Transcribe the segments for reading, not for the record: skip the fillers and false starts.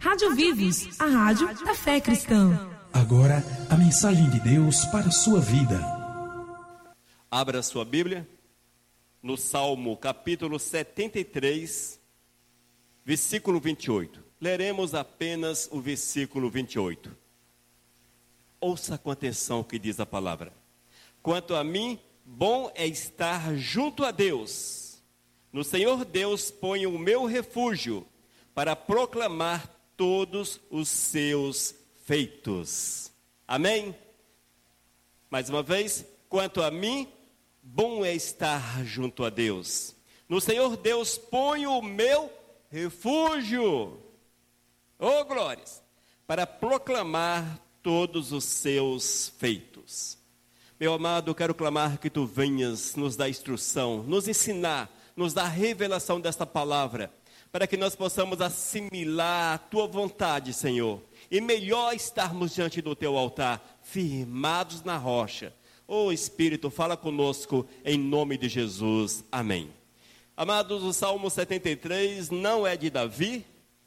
Rádio Vivos, a rádio da fé cristã. Agora, a mensagem de Deus para a sua vida. Abra sua Bíblia no Salmo capítulo 73, versículo 28. Leremos apenas o versículo 28. Ouça com atenção o que diz a palavra. Quanto a mim, bom é estar junto a Deus. No Senhor Deus ponho o meu refúgio para proclamar todos os seus feitos. Amém? Mais uma vez, quanto a mim, bom é estar junto a Deus. No Senhor Deus ponho o meu refúgio. Oh, glórias! Para proclamar todos os seus feitos. Meu amado, eu quero clamar que tu venhas nos dar instrução, nos ensinar, nos dar revelação desta palavra, para que nós possamos assimilar a tua vontade, Senhor, e melhor estarmos diante do teu altar, firmados na rocha. Ô Espírito, fala conosco em nome de Jesus. Amém. Amados, o Salmo 73 não é de Davi,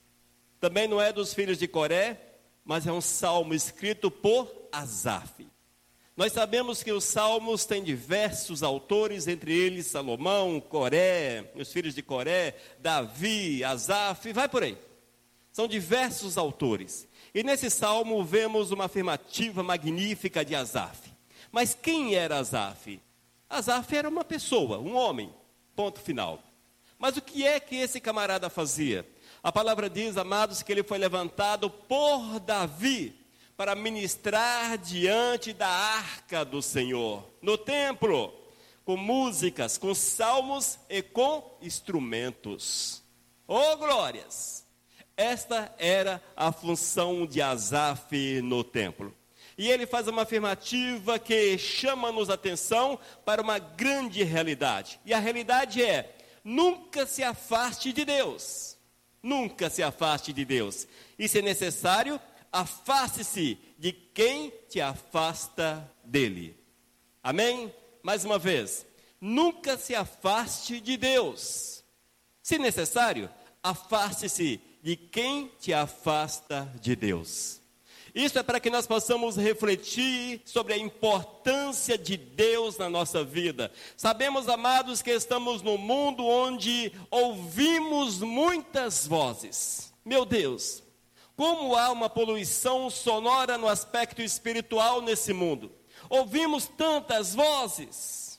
também não é dos filhos de Coré, mas é um salmo escrito por Asaf. Nós sabemos que os salmos têm diversos autores, entre eles Salomão, Coré, os filhos de Coré, Davi, Asaf, vai por aí. São diversos autores. E nesse salmo vemos uma afirmativa magnífica de Asaf. Mas quem era Asaf? Asaf era uma pessoa, um homem, ponto final. Mas o que é que esse camarada fazia? A palavra diz, amados, que ele foi levantado por Davi para ministrar diante da arca do Senhor, no templo, com músicas, com salmos e com instrumentos. Oh, glórias! Esta era a função de Asaf no templo. E ele faz uma afirmativa que chama-nos atenção para uma grande realidade. E a realidade é, nunca se afaste de Deus. Nunca se afaste de Deus. E se necessário, afaste-se de quem te afasta dele. Amém? Mais uma vez, nunca se afaste de Deus. Se necessário, afaste-se de quem te afasta de Deus. Isso é para que nós possamos refletir sobre a importância de Deus na nossa vida. Sabemos, amados, que estamos num mundo onde ouvimos muitas vozes. Meu Deus, como há uma poluição sonora no aspecto espiritual nesse mundo. Ouvimos tantas vozes.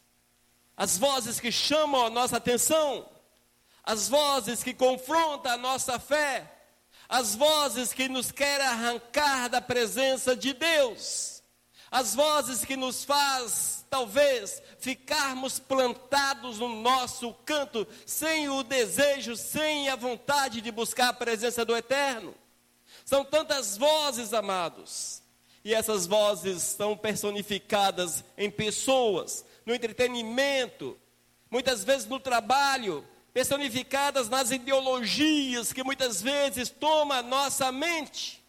As vozes que chamam a nossa atenção. As vozes que confrontam a nossa fé. As vozes que nos querem arrancar da presença de Deus. As vozes que nos faz, talvez, ficarmos plantados no nosso canto, sem o desejo, sem a vontade de buscar a presença do Eterno. São tantas vozes, amados. E essas vozes são personificadas em pessoas, no entretenimento, muitas vezes no trabalho, personificadas nas ideologias que muitas vezes tomam a nossa mente.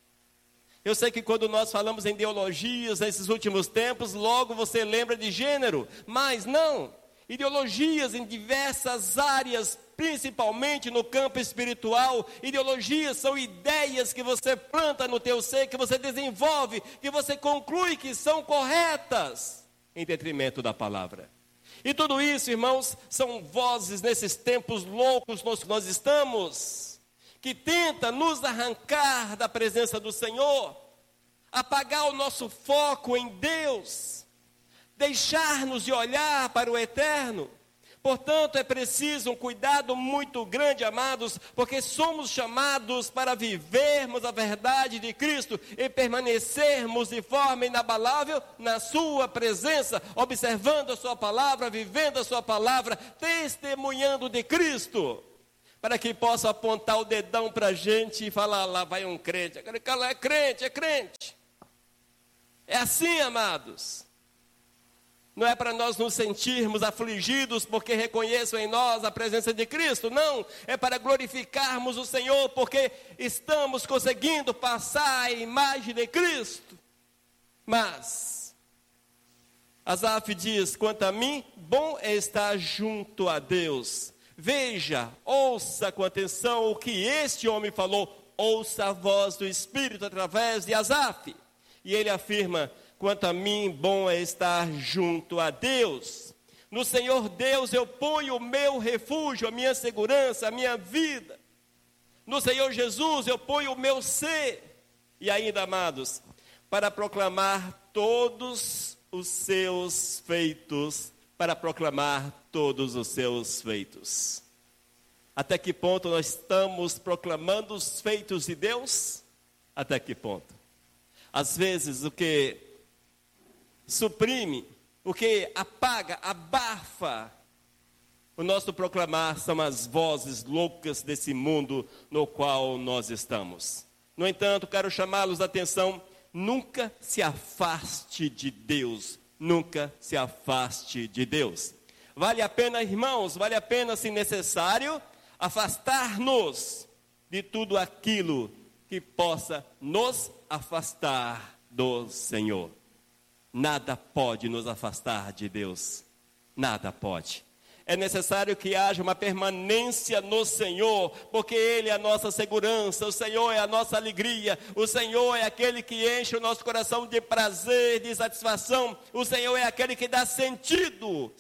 Eu sei que quando nós falamos em ideologias nesses últimos tempos, logo você lembra de gênero, mas não. Ideologias em diversas áreas, principalmente no campo espiritual. Ideologias são ideias que você planta no teu ser, que você desenvolve, que você conclui que são corretas, em detrimento da palavra. E tudo isso, irmãos, são vozes nesses tempos loucos nos que nós estamos, que tenta nos arrancar da presença do Senhor, apagar o nosso foco em Deus, deixar-nos de olhar para o Eterno. Portanto, é preciso um cuidado muito grande, amados, porque somos chamados para vivermos a verdade de Cristo e permanecermos de forma inabalável na sua presença, observando a sua palavra, vivendo a sua palavra, testemunhando de Cristo, para que possa apontar o dedão para a gente e falar, lá vai um crente, aquele cara lá é crente, é crente. É assim, amados. Não é para nós nos sentirmos afligidos porque reconheçam em nós a presença de Cristo. Não, é para glorificarmos o Senhor porque estamos conseguindo passar a imagem de Cristo. Mas, Asaf diz, quanto a mim, bom é estar junto a Deus. Veja, ouça com atenção o que este homem falou. ouça a voz do Espírito através de Asaf. E ele afirma: quanto a mim, bom é estar junto a Deus. No Senhor Deus eu ponho o meu refúgio, a minha segurança, a minha vida. No Senhor Jesus eu ponho o meu ser. E ainda, amados, para proclamar todos os seus feitos, para proclamar todos os seus feitos. Até que ponto nós estamos proclamando os feitos de Deus? Até que ponto? Às vezes o que suprime, o que apaga, abafa o nosso proclamar são as vozes loucas desse mundo no qual nós estamos. No entanto, quero chamá-los a atenção: nunca se afaste de Deus, nunca se afaste de Deus. Vale a pena, irmãos, vale a pena, se necessário, afastar-nos de tudo aquilo que possa nos afastar do Senhor. Nada pode nos afastar de Deus, nada pode. É necessário que haja uma permanência no Senhor, porque Ele é a nossa segurança, o Senhor é a nossa alegria, o Senhor é aquele que enche o nosso coração de prazer, de satisfação, o Senhor é aquele que dá sentido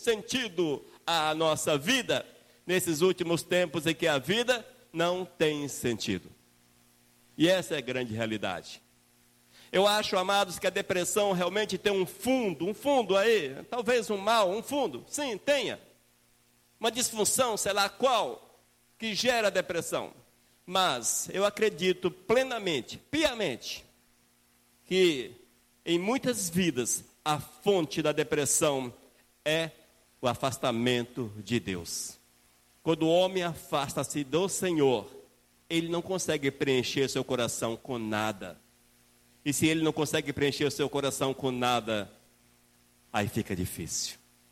à nossa vida, nesses últimos tempos em que a vida não tem sentido. E essa é a grande realidade. Eu acho, amados, que a depressão realmente tem um fundo aí, talvez um mal, um fundo, sim, tenha. Uma disfunção, sei lá qual, que gera depressão. Mas eu acredito plenamente, piamente, que em muitas vidas a fonte da depressão é o afastamento de Deus. Quando o homem afasta-se do Senhor, ele não consegue preencher seu coração com nada. E se ele não consegue preencher o seu coração com nada, aí fica difícil.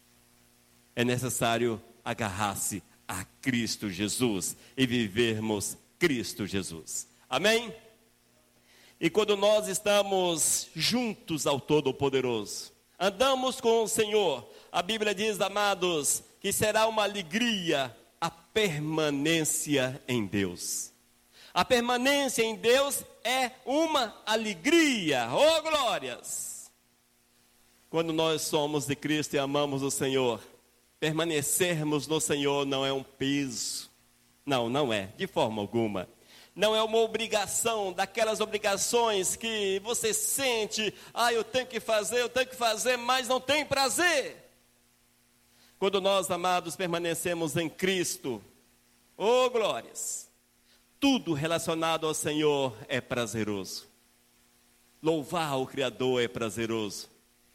É necessário agarrar-se a Cristo Jesus e vivermos Cristo Jesus. Amém? E quando nós estamos juntos ao Todo-Poderoso, andamos com o Senhor, a Bíblia diz, amados, que será uma alegria a permanência em Deus. A permanência em Deus é uma alegria. Oh, glórias! Quando nós somos de Cristo e amamos o Senhor, permanecermos no Senhor não é um peso. Não é, de forma alguma. Não é uma obrigação, daquelas obrigações que você sente, eu tenho que fazer, mas não tem prazer. Quando nós, amados, permanecemos em Cristo, oh glórias, tudo relacionado ao Senhor é prazeroso. Louvar o Criador é prazeroso.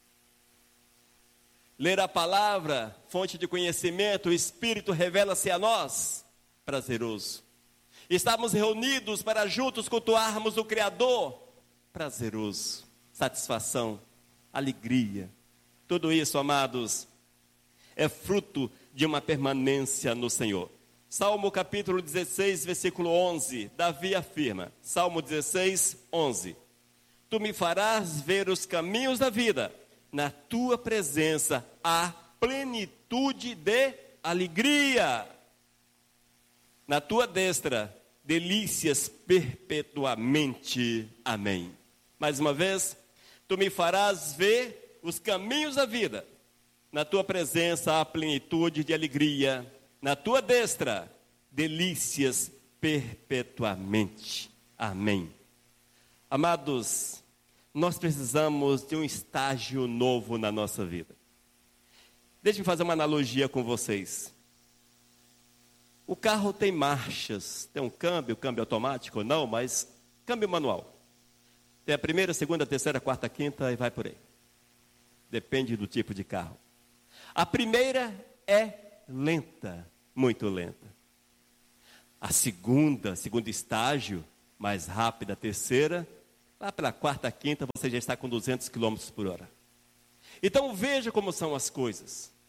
Ler a palavra, fonte de conhecimento, o Espírito revela-se a nós, prazeroso. Estamos reunidos para juntos cultuarmos o Criador, prazeroso. Satisfação, alegria. Tudo isso, amados, é fruto de uma permanência no Senhor. Salmo capítulo 16, versículo 11, Davi afirma, Salmo 16, 11. Tu me farás ver os caminhos da vida, na tua presença há plenitude de alegria. Na tua destra, delícias perpetuamente. Amém. Mais uma vez, tu me farás ver os caminhos da vida. Na tua presença há plenitude de alegria. Na tua destra, delícias perpetuamente. Amém. Amados, nós precisamos de um estágio novo na nossa vida. Deixe-me fazer uma analogia com vocês. O carro tem marchas, tem um câmbio automático ou não, mas câmbio manual. Tem a primeira, segunda, terceira, quarta, quinta e vai por aí. Depende do tipo de carro. A primeira é lenta, muito lenta. A segunda, segundo estágio, mais rápida. A terceira, lá pela quarta, quinta, você já está com 200 km por hora. Então veja como são as coisas.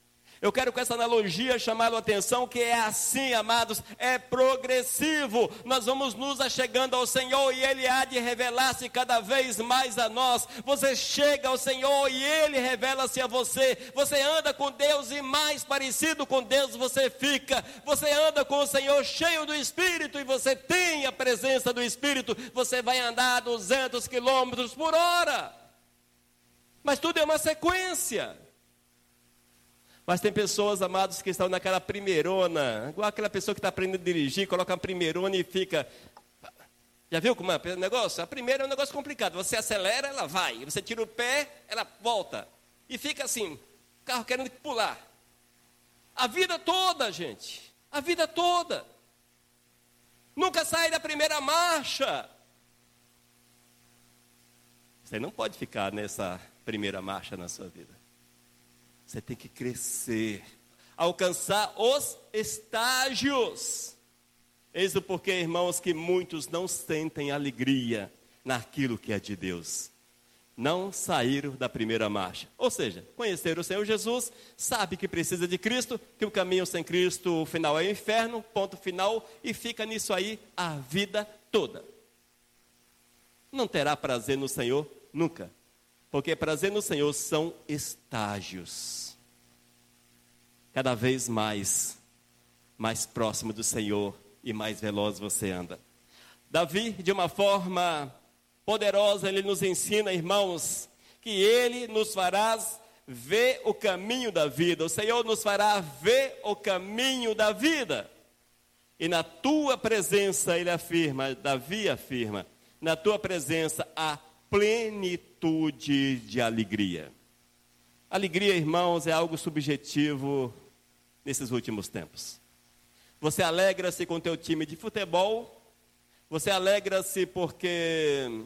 Eu quero com essa analogia chamar a atenção que é assim, amados, é progressivo. Nós vamos nos achegando ao Senhor e Ele há de revelar-se cada vez mais a nós. Você chega ao Senhor e Ele revela-se a você. Você anda com Deus e mais parecido com Deus você fica. Você anda com o Senhor cheio do Espírito e você tem a presença do Espírito. Você vai andar a 200 quilômetros por hora. Mas tudo é uma sequência. Mas tem pessoas, amados, que estão naquela primeirona, igual aquela pessoa que está aprendendo a dirigir, coloca uma primeirona e fica... Já viu como é o negócio? A primeira é um negócio complicado. Você acelera, ela vai. Você tira o pé, ela volta. E fica assim, o carro querendo pular. A vida toda, gente. A vida toda. Nunca sai da primeira marcha. Você não pode ficar nessa primeira marcha na sua vida. Você tem que crescer, alcançar os estágios. Eis o porquê, irmãos, que muitos não sentem alegria naquilo que é de Deus. Não saíram da primeira marcha. Ou seja, conheceram o Senhor Jesus, sabe que precisa de Cristo, que o caminho sem Cristo, o final é o inferno, ponto final, e fica nisso aí a vida toda. Não terá prazer no Senhor nunca. Porque prazer no Senhor são estágios. Cada vez mais próximo do Senhor e mais veloz você anda. Davi, de uma forma poderosa, ele nos ensina, irmãos, que Ele nos fará ver o caminho da vida. O Senhor nos fará ver o caminho da vida. E na tua presença, ele afirma, Davi afirma, na tua presença há plenitude de alegria. Alegria, irmãos, é algo subjetivo nesses últimos tempos. Você alegra-se com o teu time de futebol, você alegra-se porque,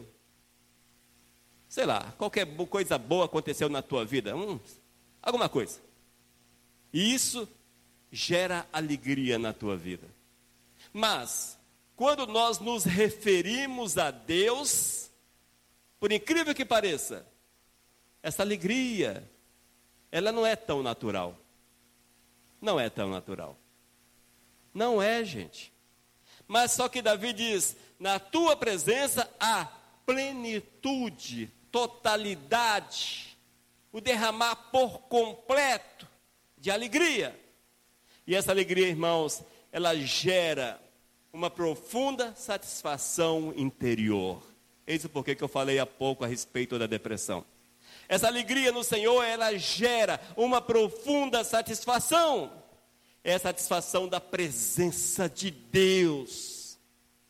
sei lá, qualquer coisa boa aconteceu na tua vida, alguma coisa. E isso gera alegria na tua vida. Mas, quando nós nos referimos a Deus, por incrível que pareça, essa alegria, ela não é tão natural. Não é tão natural. Não é, gente. Mas só que Davi diz, na tua presença há plenitude, totalidade, o derramar por completo de alegria. E essa alegria, irmãos, ela gera uma profunda satisfação interior. Eis o porquê que eu falei há pouco a respeito da depressão. Essa alegria no Senhor, ela gera uma profunda satisfação. É a satisfação da presença de Deus.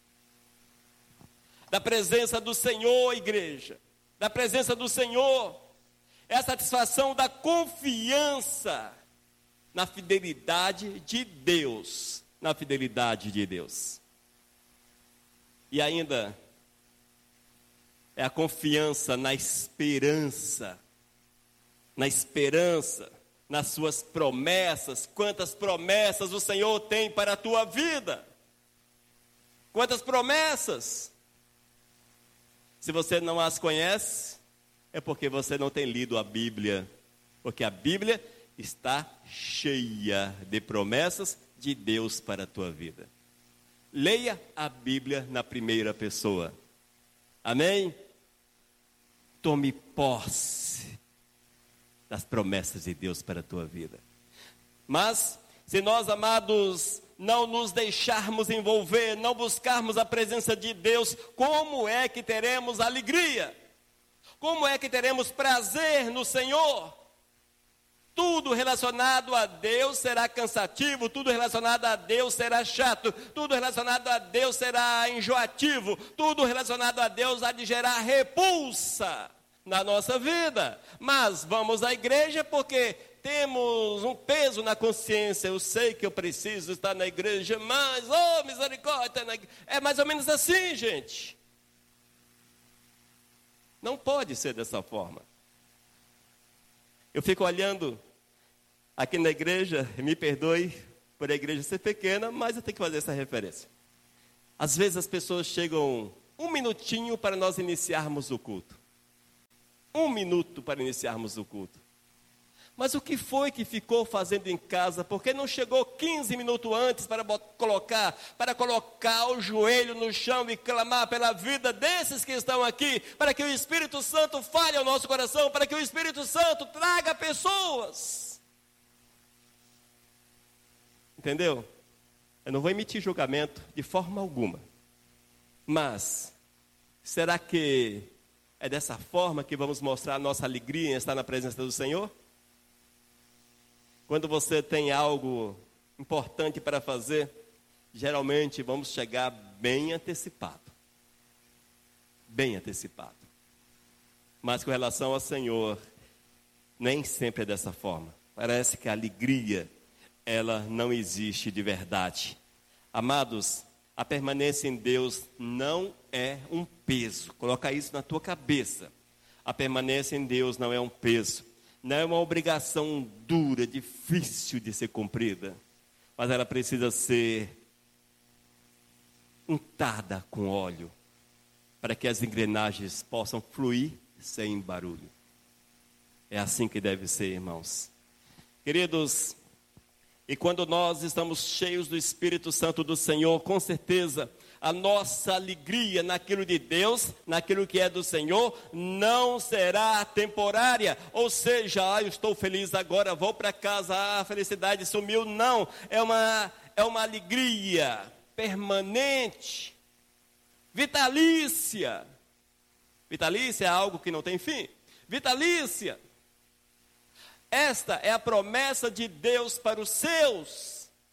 Da presença do Senhor, igreja. Da presença do Senhor. É a satisfação da confiança na fidelidade de Deus. Na fidelidade de Deus. E ainda é a confiança na esperança. Na esperança, nas suas promessas. Quantas promessas o Senhor tem para a tua vida? Quantas promessas? Se você não as conhece, é porque você não tem lido a Bíblia. Porque a Bíblia está cheia de promessas de Deus para a tua vida. Leia a Bíblia na primeira pessoa. Amém? Tome posse das promessas de Deus para a tua vida. Mas, se nós, amados, não nos deixarmos envolver, não buscarmos a presença de Deus, como é que teremos alegria? Como é que teremos prazer no Senhor? Tudo relacionado a Deus será cansativo, tudo relacionado a Deus será chato, tudo relacionado a Deus será enjoativo, tudo relacionado a Deus há de gerar repulsa na nossa vida. Mas vamos à igreja porque temos um peso na consciência. Eu sei que eu preciso estar na igreja, mas, oh, misericórdia, é mais ou menos assim, gente. Não pode ser dessa forma. Eu fico olhando aqui na igreja, me perdoe por a igreja ser pequena, mas eu tenho que fazer essa referência. Às vezes as pessoas chegam 1 minutinho para nós iniciarmos o culto. 1 minuto para iniciarmos o culto. Mas o que foi que ficou fazendo em casa? Porque não chegou 15 minutos antes para colocar o joelho no chão e clamar pela vida desses que estão aqui, para que o Espírito Santo fale ao nosso coração, para que o Espírito Santo traga pessoas. Entendeu? Eu não vou emitir julgamento de forma alguma. Mas, será que é dessa forma que vamos mostrar a nossa alegria em estar na presença do Senhor? Quando você tem algo importante para fazer, geralmente vamos chegar bem antecipado. Bem antecipado. Mas com relação ao Senhor, nem sempre é dessa forma. Parece que a alegria, ela não existe de verdade. Amados, a permanência em Deus não é um peso. Coloca isso na tua cabeça. A permanência em Deus não é um peso. Não é uma obrigação dura, difícil de ser cumprida. Mas ela precisa ser untada com óleo, para que as engrenagens possam fluir sem barulho. É assim que deve ser, irmãos. Queridos, e quando nós estamos cheios do Espírito Santo do Senhor, com certeza, a nossa alegria naquilo de Deus, naquilo que é do Senhor, não será temporária. Ou seja, eu estou feliz agora, vou para casa, a felicidade sumiu. Não, é uma alegria permanente, vitalícia. Vitalícia é algo que não tem fim. Vitalícia. Esta é a promessa de Deus para os seus.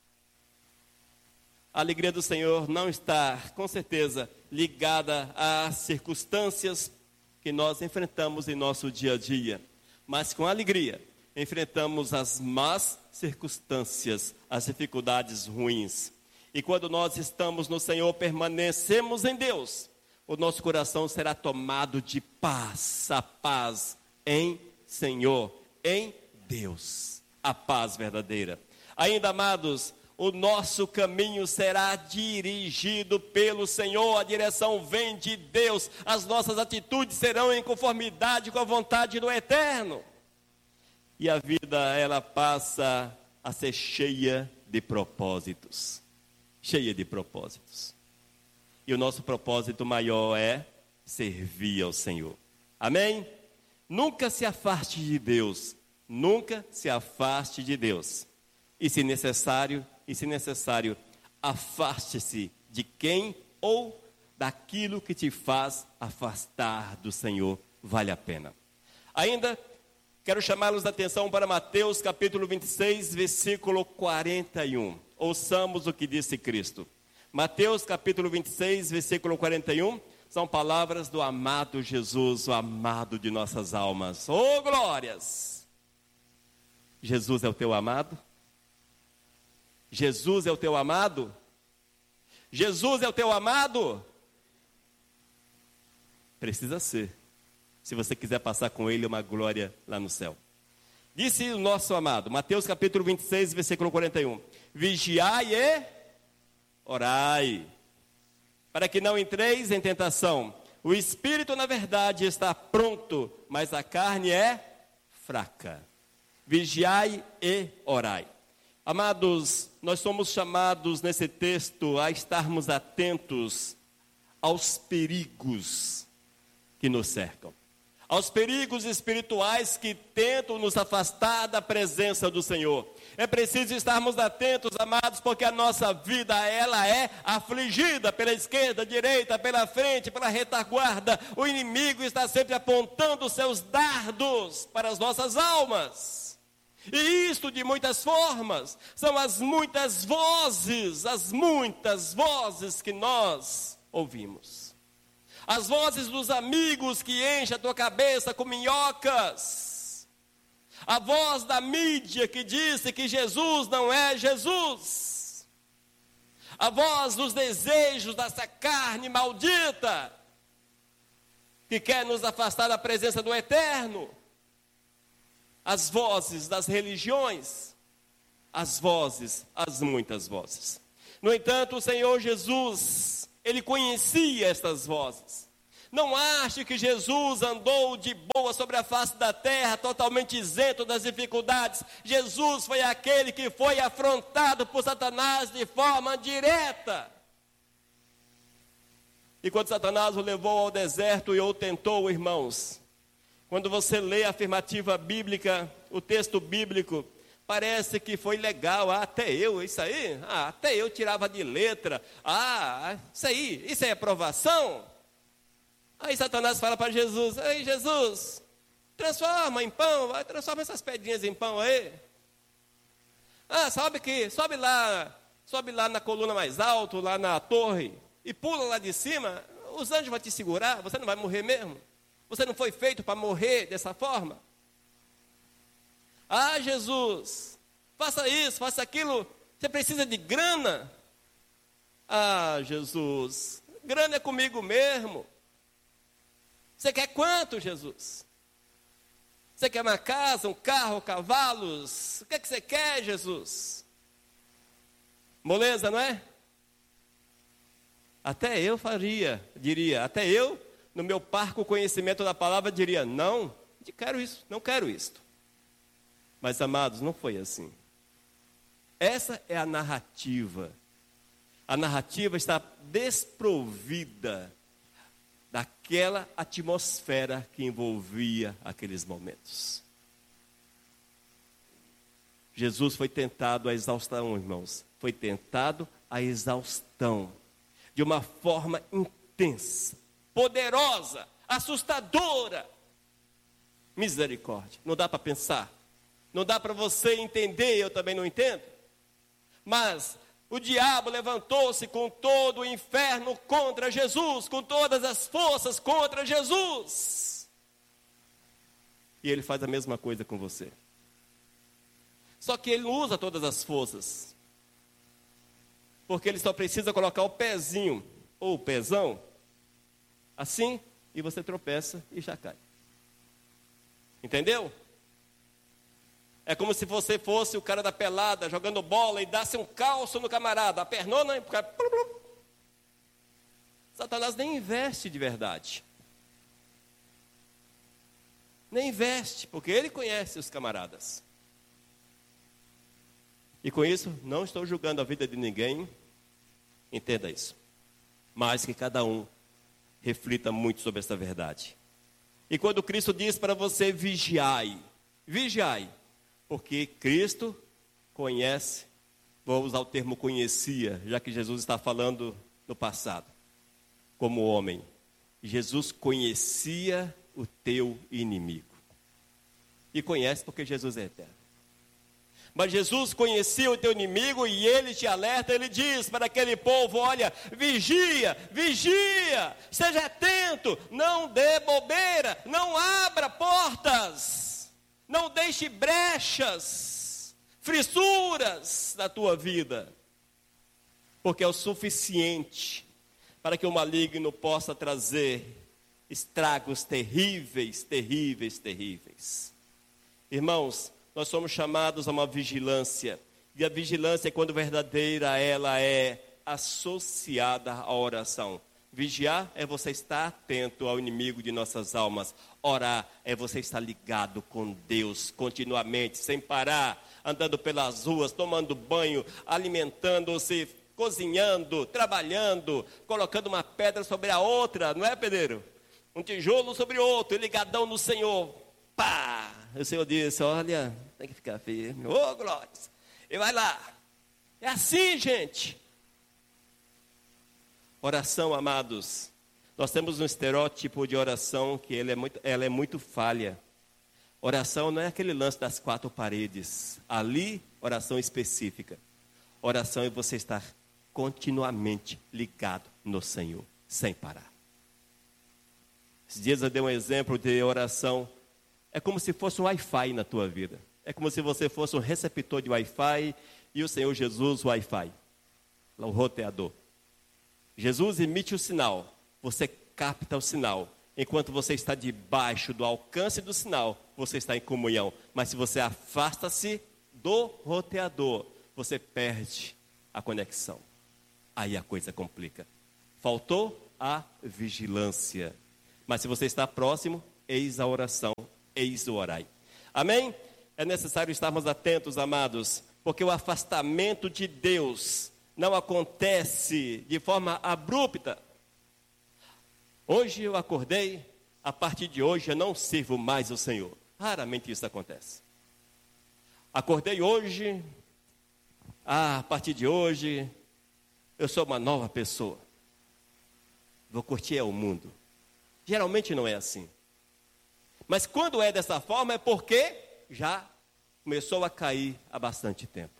A alegria do Senhor não está, com certeza, ligada às circunstâncias que nós enfrentamos em nosso dia a dia. Mas com alegria, enfrentamos as más circunstâncias, as dificuldades ruins. E quando nós estamos no Senhor, permanecemos em Deus, o nosso coração será tomado de paz, a paz em Senhor, em Deus, a paz verdadeira. Ainda, amados, o nosso caminho será dirigido pelo Senhor, a direção vem de Deus, as nossas atitudes serão em conformidade com a vontade do Eterno. E a vida, ela passa a ser cheia de propósitos. Cheia de propósitos. E o nosso propósito maior é servir ao Senhor. Amém? Nunca se afaste de Deus. Nunca se afaste de Deus. E se necessário, afaste-se de quem ou daquilo que te faz afastar do Senhor. Vale a pena. Ainda quero chamá-los a atenção para Mateus capítulo 26, versículo 41. Ouçamos o que disse Cristo. Mateus capítulo 26, versículo 41. São palavras do amado Jesus, o amado de nossas almas. Oh, glórias! Jesus é o teu amado? Jesus é o teu amado? Jesus é o teu amado? Precisa ser, se você quiser passar com ele uma glória lá no céu. Disse o nosso amado, Mateus capítulo 26, versículo 41. Vigiai e orai, para que não entreis em tentação. O espírito, na verdade, está pronto, mas a carne é fraca. Vigiai e orai. Amados, nós somos chamados nesse texto a estarmos atentos aos perigos que nos cercam. Aos perigos espirituais que tentam nos afastar da presença do Senhor. É preciso estarmos atentos, amados, porque a nossa vida, ela é afligida pela esquerda, direita, pela frente, pela retaguarda. O inimigo está sempre apontando seus dardos para as nossas almas. E isto de muitas formas, são as muitas vozes que nós ouvimos. As vozes dos amigos que enchem a tua cabeça com minhocas. A voz da mídia que disse que Jesus não é Jesus. A voz dos desejos dessa carne maldita que quer nos afastar da presença do Eterno. As vozes das religiões, as muitas vozes. No entanto, o Senhor Jesus, Ele conhecia estas vozes. Não ache que Jesus andou de boa sobre a face da terra, totalmente isento das dificuldades. Jesus foi aquele que foi afrontado por Satanás de forma direta. E quando Satanás o levou ao deserto e o tentou, irmãos, quando você lê a afirmativa bíblica, o texto bíblico, parece que foi legal. Até eu, isso aí? Até eu tirava de letra. Isso aí é aprovação? Aí Satanás fala para Jesus: ei, Jesus, transforma em pão, transforma essas pedrinhas em pão aí. Sobe lá na coluna mais alta, lá na torre, e pula lá de cima, os anjos vão te segurar, você não vai morrer mesmo. Você não foi feito para morrer dessa forma. Jesus, faça isso, faça aquilo, você precisa de grana. Jesus, grana é comigo mesmo. Você quer quanto, Jesus? Você quer uma casa, um carro, cavalos? O que é que você quer, Jesus? Moleza, não é? Até eu diria, até eu, no meu parco conhecimento da palavra, diria: não quero isso, não quero isto. Mas, amados, não foi assim. Essa é a narrativa. A narrativa está desprovida daquela atmosfera que envolvia aqueles momentos. Jesus foi tentado à exaustão, irmãos. Foi tentado à exaustão. De uma forma intensa, poderosa, assustadora. Misericórdia. Não dá para pensar. Não dá para você entender, eu também não entendo. Mas o diabo levantou-se com todo o inferno contra Jesus, com todas as forças contra Jesus. E ele faz a mesma coisa com você. Só que ele não usa todas as forças. Porque ele só precisa colocar o pezinho, ou o pezão, assim, e você tropeça e já cai. Entendeu? É como se você fosse o cara da pelada, jogando bola e dasse um calço no camarada, a pernona, e o cara... Satanás nem investe de verdade. Nem investe, porque ele conhece os camaradas. E com isso, não estou julgando a vida de ninguém, entenda isso. Mas que cada um reflita muito sobre essa verdade. E quando Cristo diz para você: vigiai, porque Cristo conhece, vou usar o termo conhecia, já que Jesus está falando no passado, como homem. Jesus conhecia o teu inimigo. E conhece porque Jesus é eterno. Mas Jesus conhecia o teu inimigo e ele te alerta, ele diz para aquele povo: olha, vigia, esteja atento, não dê bobeira, não abra portas, não deixe brechas, fissuras na tua vida, porque é o suficiente para que o maligno possa trazer estragos terríveis. Irmãos, nós somos chamados a uma vigilância, e a vigilância, quando verdadeira, ela é associada à oração. Vigiar é você estar atento ao inimigo de nossas almas. Orar é você estar ligado com Deus continuamente, sem parar, andando pelas ruas, tomando banho, alimentando-se, cozinhando, trabalhando, colocando uma pedra sobre a outra, não é, pedreiro? Um tijolo sobre outro, ligadão no Senhor. Pá! O Senhor disse: olha, tem que ficar firme. Ô, glória! E vai lá. É assim, gente. Oração, amados. Nós temos um estereótipo de oração que ela é muito falha. Oração não é aquele lance das 4 paredes. Ali, oração específica. Oração é você estar continuamente ligado no Senhor, sem parar. Esses dias eu dei um exemplo de oração. É como se fosse um Wi-Fi na tua vida. É como se você fosse um receptor de Wi-Fi e o Senhor Jesus o Wi-Fi, o roteador. Jesus emite o sinal, você capta o sinal. Enquanto você está debaixo do alcance do sinal, você está em comunhão. Mas se você afasta-se do roteador, você perde a conexão. Aí a coisa complica. Faltou a vigilância. Mas se você está próximo, eis a oração, eis o orai. Amém? É necessário estarmos atentos, amados, porque o afastamento de Deus não acontece de forma abrupta. Hoje eu acordei, a partir de hoje eu não sirvo mais o Senhor. Raramente isso acontece. Acordei hoje, a partir de hoje, eu sou uma nova pessoa. Vou curtir o mundo. Geralmente não é assim. Mas quando é dessa forma é porque já começou a cair há bastante tempo.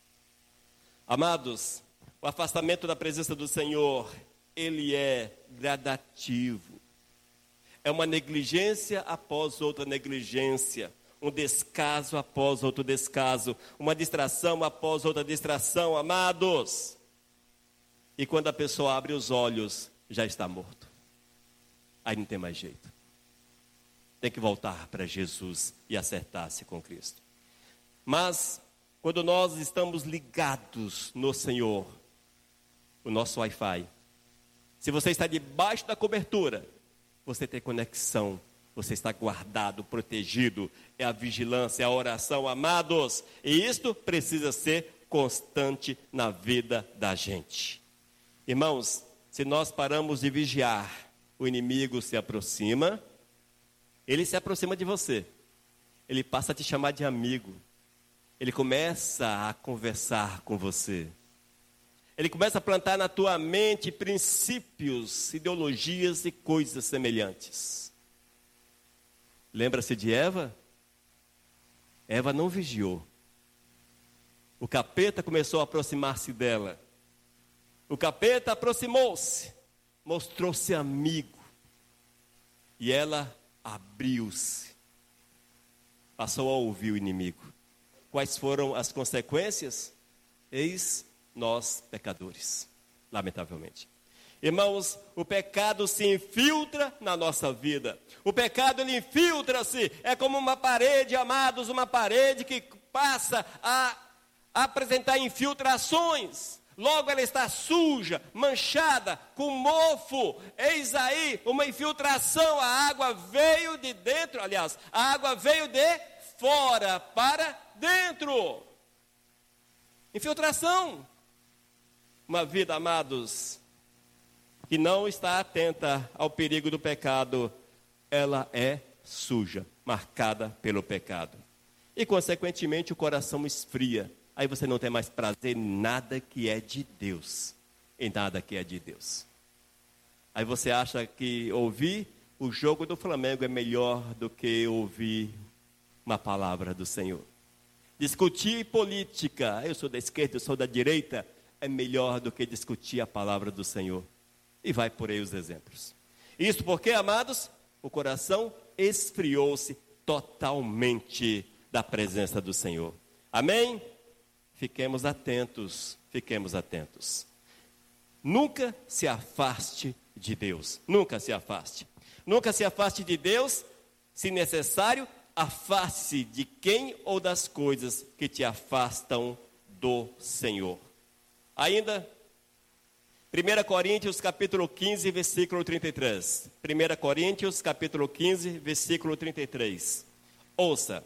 Amados, o afastamento da presença do Senhor, ele é gradativo. É uma negligência após outra negligência. Um descaso após outro descaso. Uma distração após outra distração, amados. E quando a pessoa abre os olhos, já está morto. Aí não tem mais jeito. Tem que voltar para Jesus e acertar-se com Cristo. Mas, quando nós estamos ligados no Senhor, o nosso Wi-Fi, se você está debaixo da cobertura, você tem conexão, você está guardado, protegido, é a vigilância, é a oração, amados. E isto precisa ser constante na vida da gente. Irmãos, se nós paramos de vigiar, o inimigo se aproxima, ele se aproxima de você, ele passa a te chamar de amigo, ele começa a conversar com você, ele começa a plantar na tua mente princípios, ideologias e coisas semelhantes. Lembra-se de Eva? Eva não vigiou, o capeta começou a aproximar-se dela, o capeta aproximou-se, mostrou-se amigo, e ela abriu-se, passou a ouvir o inimigo. Quais foram as consequências? Eis nós pecadores, lamentavelmente. Irmãos, o pecado se infiltra na nossa vida. O pecado, ele infiltra-se, é como uma parede, amados, uma parede que passa a apresentar infiltrações. Logo ela está suja, manchada, com mofo. Eis aí uma infiltração. A água veio de dentro, aliás, a água veio de fora para dentro. Infiltração. Uma vida, amados, que não está atenta ao perigo do pecado, ela é suja, marcada pelo pecado. E, consequentemente, o coração esfria. Aí você não tem mais prazer em nada que é de Deus. Em nada que é de Deus. Aí você acha que ouvir o jogo do Flamengo é melhor do que ouvir uma palavra do Senhor. Discutir política, eu sou da esquerda, eu sou da direita, é melhor do que discutir a palavra do Senhor. E vai por aí os exemplos. Isso porque, amados, o coração esfriou-se totalmente da presença do Senhor. Amém? Fiquemos atentos, fiquemos atentos. Nunca se afaste de Deus, nunca se afaste. Nunca se afaste de Deus, se necessário, afaste-se de quem ou das coisas que te afastam do Senhor. Ainda, 1 Coríntios capítulo 15, versículo 33. 1 Coríntios capítulo 15, versículo 33. Ouça.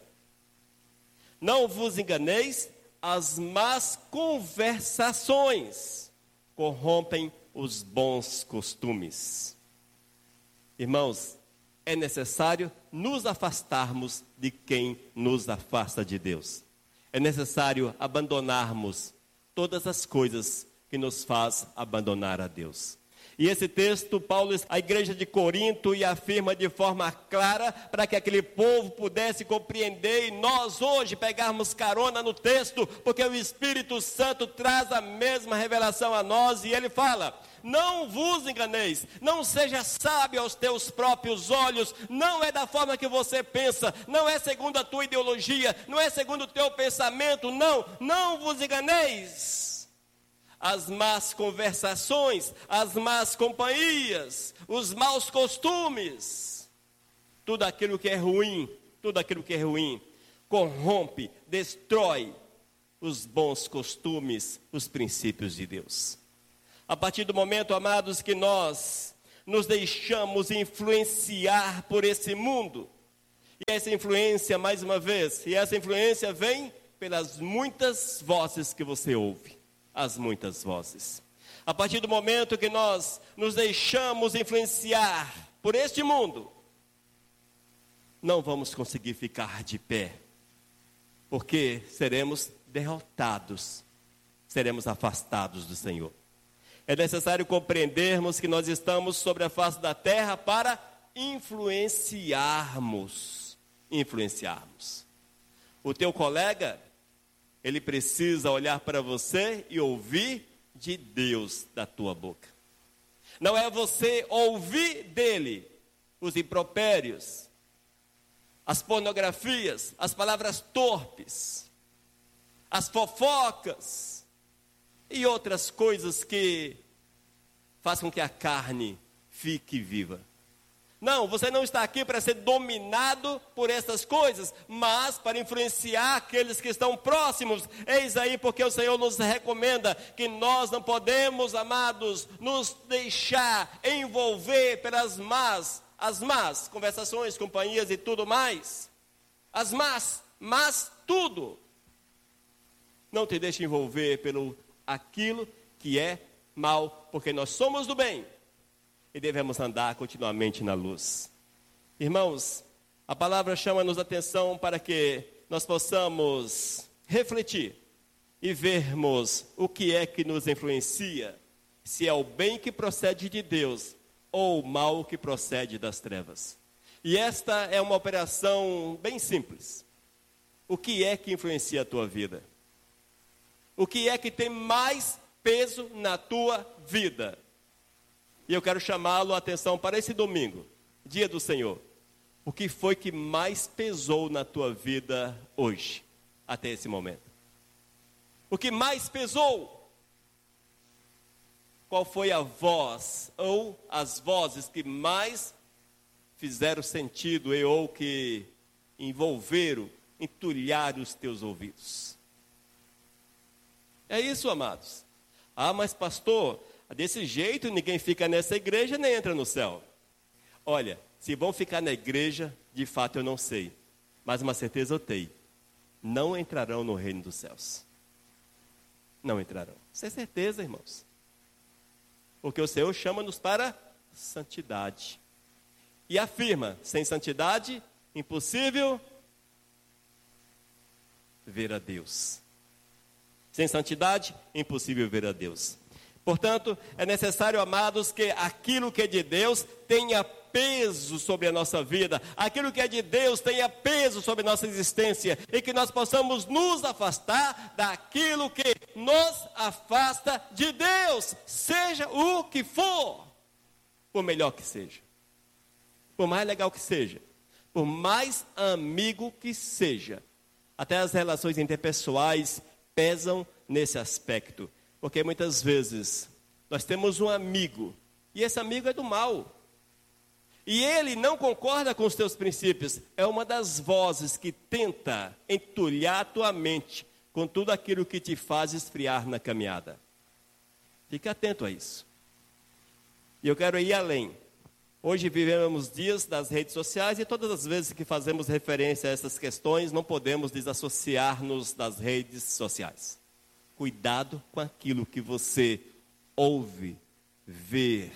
Não vos enganeis, as más conversações corrompem os bons costumes. Irmãos, é necessário nos afastarmos de quem nos afasta de Deus. É necessário abandonarmos todas as coisas que nos faz abandonar a Deus. E esse texto, Paulo, a igreja de Corinto, e afirma de forma clara para que aquele povo pudesse compreender e nós hoje pegarmos carona no texto, porque o Espírito Santo traz a mesma revelação a nós e ele fala: não vos enganeis, não seja sábio aos teus próprios olhos, não é da forma que você pensa, não é segundo a tua ideologia, não é segundo o teu pensamento, não vos enganeis. As más conversações, as más companhias, os maus costumes, tudo aquilo que é ruim, corrompe, destrói os bons costumes, os princípios de Deus. A partir do momento, amados, que nós nos deixamos influenciar por esse mundo. E essa influência, mais uma vez, essa influência vem pelas muitas vozes que você ouve. As muitas vozes. A partir do momento que nós nos deixamos influenciar por este mundo, não vamos conseguir ficar de pé, porque seremos derrotados, seremos afastados do Senhor. É necessário compreendermos que nós estamos sobre a face da terra para influenciarmos. O teu colega, ele precisa olhar para você e ouvir de Deus da tua boca. Não é você ouvir dele os impropérios, as pornografias, as palavras torpes, as fofocas e outras coisas que façam que a carne fique viva. Não, você não está aqui para ser dominado por essas coisas, mas para influenciar aqueles que estão próximos. Eis aí porque o Senhor nos recomenda que nós não podemos, amados, nos deixar envolver pelas as más conversações, companhias e tudo mais. As más tudo. Não te deixe envolver pelo aquilo que é mal, porque nós somos do bem. E devemos andar continuamente na luz. Irmãos, a palavra chama-nos a atenção para que nós possamos refletir e vermos o que é que nos influencia, se é o bem que procede de Deus ou o mal que procede das trevas. E esta é uma operação bem simples. O que é que influencia a tua vida? O que é que tem mais peso na tua vida? E eu quero chamá-lo a atenção para esse domingo, dia do Senhor. O que foi que mais pesou na tua vida hoje, até esse momento? O que mais pesou? Qual foi a voz ou as vozes que mais fizeram sentido ou que envolveram, entulharam os teus ouvidos? É isso, amados. Ah, mas pastor, desse jeito ninguém fica nessa igreja nem entra no céu. Olha, se vão ficar na igreja, de fato eu não sei. Mas uma certeza eu tenho. Não entrarão no reino dos céus. Não entrarão. Isso é certeza, irmãos. Porque o Senhor chama-nos para santidade. E afirma, sem santidade, impossível ver a Deus. Sem santidade, impossível ver a Deus. Portanto, é necessário, amados, que aquilo que é de Deus tenha peso sobre a nossa vida, aquilo que é de Deus tenha peso sobre a nossa existência, e que nós possamos nos afastar daquilo que nos afasta de Deus, seja o que for, por melhor que seja, por mais legal que seja, por mais amigo que seja. Até as relações interpessoais pesam nesse aspecto. Porque muitas vezes nós temos um amigo e esse amigo é do mal. E ele não concorda com os teus princípios. É uma das vozes que tenta entulhar a tua mente com tudo aquilo que te faz esfriar na caminhada. Fique atento a isso. E eu quero ir além. Hoje vivemos dias das redes sociais e todas as vezes que fazemos referência a essas questões, não podemos desassociar-nos das redes sociais. Cuidado com aquilo que você ouve, vê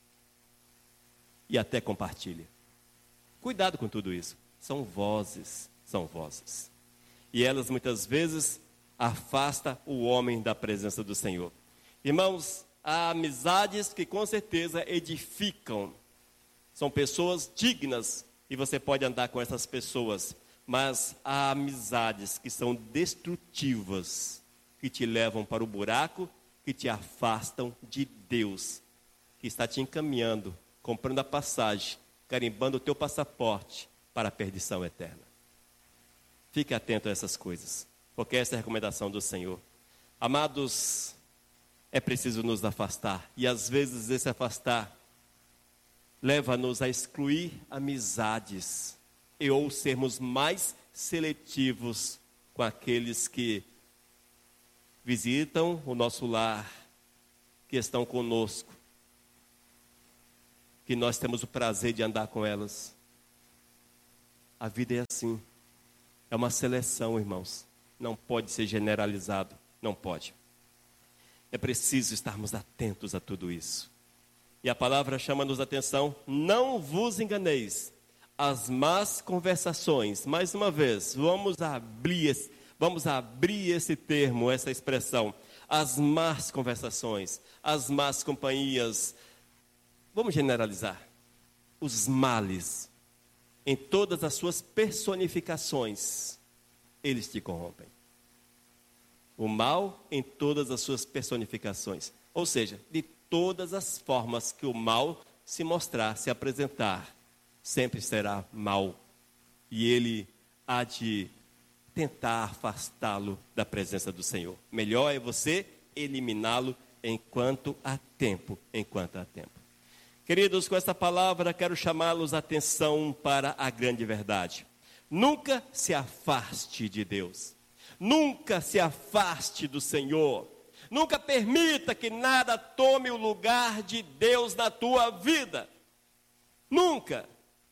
e até compartilha. Cuidado com tudo isso. São vozes. E elas muitas vezes afastam o homem da presença do Senhor. Irmãos, há amizades que com certeza edificam. São pessoas dignas e você pode andar com essas pessoas. Mas há amizades que são destrutivas, que te levam para o buraco, que te afastam de Deus, que está te encaminhando, comprando a passagem, carimbando o teu passaporte para a perdição eterna. Fique atento a essas coisas, porque essa é a recomendação do Senhor. Amados, é preciso nos afastar, e às vezes esse afastar leva-nos a excluir amizades, e ou sermos mais seletivos com aqueles que visitam o nosso lar, que estão conosco, que nós temos o prazer de andar com elas. A vida é assim. É uma seleção, irmãos. Não pode ser generalizado. Não pode. É preciso estarmos atentos a tudo isso. E a palavra chama-nos a atenção: não vos enganeis. As más conversações, mais uma vez, vamos abrir esse termo, essa expressão. As más conversações, as más companhias. Vamos generalizar. Os males, em todas as suas personificações, eles te corrompem. O mal em todas as suas personificações. Ou seja, de todas as formas que o mal se mostrar, se apresentar, sempre será mal. E ele há de tentar afastá-lo da presença do Senhor. Melhor é você eliminá-lo enquanto há tempo, Queridos, com essa palavra quero chamá-los a atenção para a grande verdade. Nunca se afaste de Deus. Nunca se afaste do Senhor. Nunca permita que nada tome o lugar de Deus na tua vida. Nunca.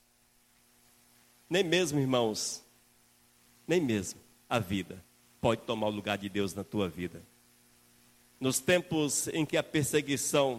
Nem mesmo, irmãos, nem mesmo a vida pode tomar o lugar de Deus na tua vida. Nos tempos em que a perseguição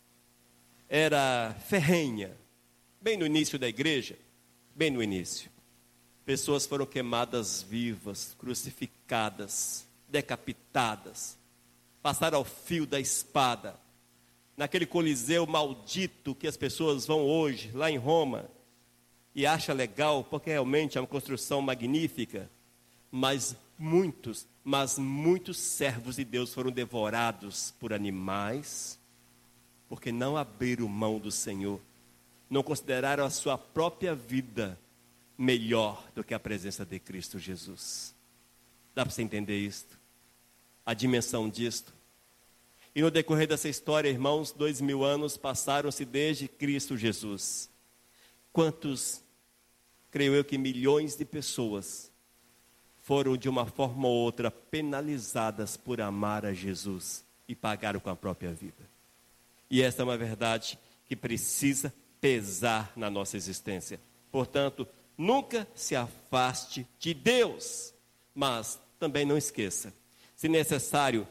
era ferrenha, bem no início da igreja, bem no início, pessoas foram queimadas vivas, crucificadas, decapitadas, passaram ao fio da espada, naquele coliseu maldito que as pessoas vão hoje, lá em Roma, e acham legal, porque realmente é uma construção magnífica, mas muitos servos de Deus foram devorados por animais, porque não abriram mão do Senhor, não consideraram a sua própria vida melhor do que a presença de Cristo Jesus. Dá para você entender isto? A dimensão disto? E no decorrer dessa história, irmãos, 2000 anos passaram-se desde Cristo Jesus. Quantos, creio eu que milhões de pessoas foram de uma forma ou outra penalizadas por amar a Jesus e pagaram com a própria vida. E essa é uma verdade que precisa pesar na nossa existência. Portanto, nunca se afaste de Deus, mas também não esqueça, se necessário,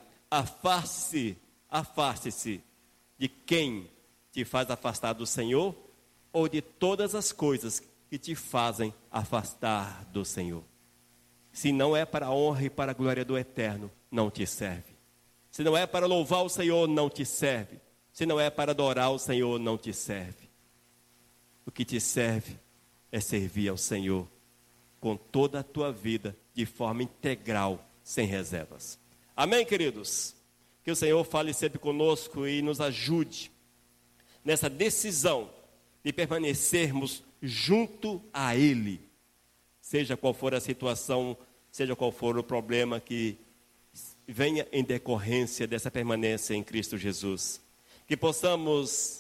afaste-se de quem te faz afastar do Senhor ou de todas as coisas que te fazem afastar do Senhor. Se não é para a honra e para a glória do Eterno, não te serve. Se não é para louvar o Senhor, não te serve. Se não é para adorar o Senhor, não te serve. O que te serve é servir ao Senhor com toda a tua vida, de forma integral, sem reservas. Amém, queridos? Que o Senhor fale sempre conosco e nos ajude nessa decisão de permanecermos junto a Ele. Seja qual for a situação, seja qual for o problema que venha em decorrência dessa permanência em Cristo Jesus. Que possamos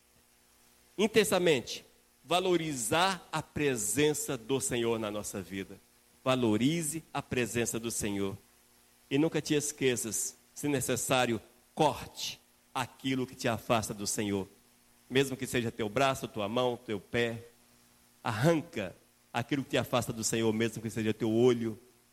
intensamente valorizar a presença do Senhor na nossa vida. Valorize a presença do Senhor. E nunca te esqueças, se necessário, corte aquilo que te afasta do Senhor. Mesmo que seja teu braço, tua mão, teu pé. Arranca aquilo que te afasta do Senhor, mesmo que seja teu olho.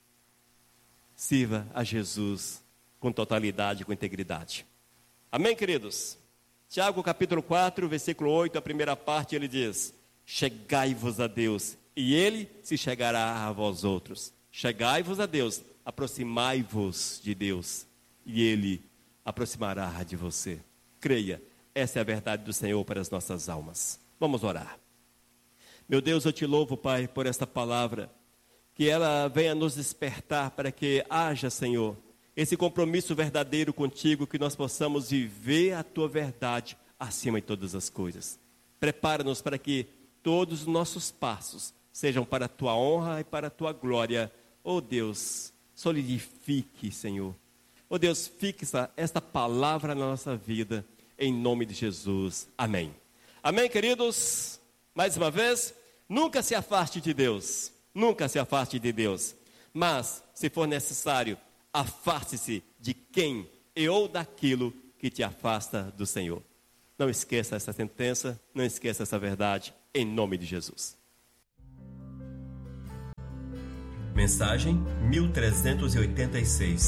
Sirva a Jesus com totalidade, com integridade. Amém, queridos? Tiago capítulo 4, versículo 8, a primeira parte, ele diz: chegai-vos a Deus, e Ele se chegará a vós outros. Chegai-vos a Deus, aproximai-vos de Deus, e Ele aproximará de você. Creia, essa é a verdade do Senhor para as nossas almas. Vamos orar. Meu Deus, eu te louvo, Pai, por esta palavra, que ela venha nos despertar para que haja, Senhor, esse compromisso verdadeiro contigo, que nós possamos viver a tua verdade acima de todas as coisas. Prepara-nos para que todos os nossos passos sejam para a tua honra e para a tua glória. Oh Deus, solidifique, Senhor. Oh Deus, fixa esta palavra na nossa vida, em nome de Jesus. Amém. Amém, queridos? Mais uma vez, nunca se afaste de Deus. Nunca se afaste de Deus. Mas, se for necessário, afaste-se de quem e ou daquilo que te afasta do Senhor. Não esqueça essa sentença, não esqueça essa verdade, em nome de Jesus. Mensagem 1386.